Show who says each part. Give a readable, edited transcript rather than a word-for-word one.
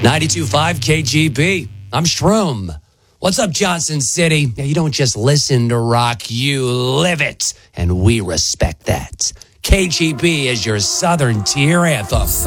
Speaker 1: 92.5 KGB. I'm Shroom. What's up, Johnson City? Yeah, you don't just listen to rock, you live it. And we respect that. KGB is your Southern Tier anthem.